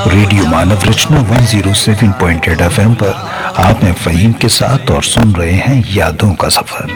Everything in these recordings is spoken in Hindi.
रेडियो मानव रचना 107.8 FM पर आप हैं फ़हीम के साथ और सुन रहे हैं यादों का सफर।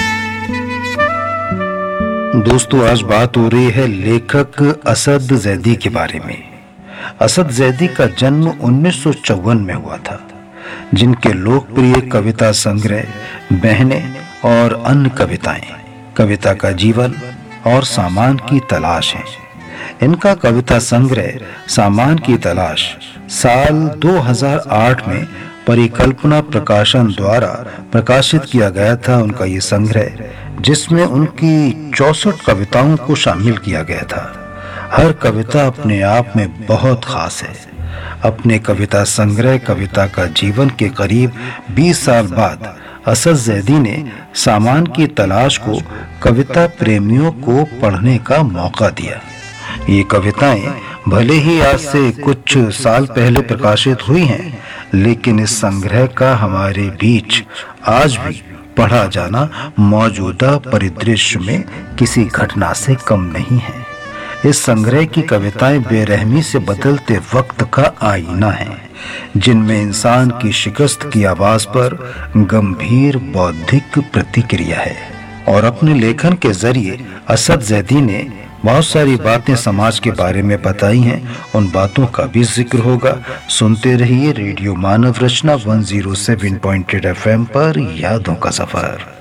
दोस्तों, आज बात हो रही है लेखक असद ज़ैदी के बारे में। असद ज़ैदी का जन्म 1954 में हुआ था, जिनके लोकप्रिय कविता संग्रह बहनें और अन्य कविताएं, कविता का जीवन और सामान की तलाश है। इनका कविता संग्रह सामान की तलाश साल 2008 में परिकल्पना प्रकाशन द्वारा प्रकाशित किया गया था। उनका ये संग्रह, जिसमें उनकी 64 कविताओं को शामिल किया गया था। हर कविता अपने आप में बहुत खास है। अपने कविता संग्रह कविता का जीवन के करीब 20 साल बाद असद ज़ैदी ने सामान की तलाश को कविता प्रेमियों को पढ़ने का मौका दिया। ये कविताएं भले ही आज से कुछ साल पहले प्रकाशित हुई हैं, लेकिन इस संग्रह का हमारे बीच आज भी पढ़ा जाना मौजूदा परिदृश्य में किसी घटना से कम नहीं है। इस संग्रह की कविताएं बेरहमी से बदलते वक्त का आईना है, जिनमें इंसान की शिकस्त की आवाज पर गंभीर बौद्धिक प्रतिक्रिया है। और अपने लेखन के जरिए असद ज़ैदी ने बहुत सारी बातें समाज के बारे में बताई हैं। उन बातों का भी जिक्र होगा। सुनते रहिए रेडियो मानव रचना 107.8 FM पर यादों का सफर।